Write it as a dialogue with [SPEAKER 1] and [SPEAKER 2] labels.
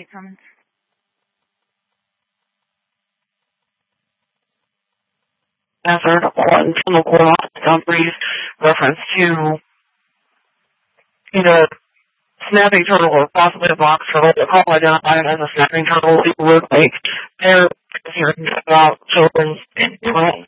[SPEAKER 1] coming. Answered one from the Core Dumfries reference to either snapping turtle or possibly a box turtle. The call identified as a snapping turtle. It would make they're concerned about children and